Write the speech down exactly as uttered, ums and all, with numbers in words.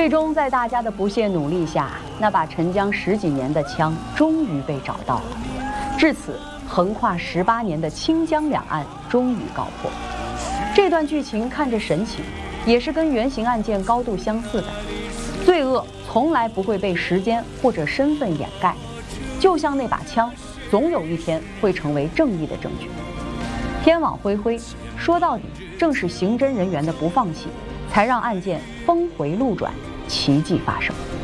最终，在大家的不懈努力下，那把沉江十几年的枪终于被找到了。至此，横跨十八年的清江两案终于告破。这段剧情看着神奇，也是跟原型案件高度相似的。罪恶从来不会被时间或者身份掩盖，就像那把枪，总有一天会成为正义的证据。天网恢恢，说到底，正是刑侦人员的不放弃，才让案件峰回路转，奇迹发生。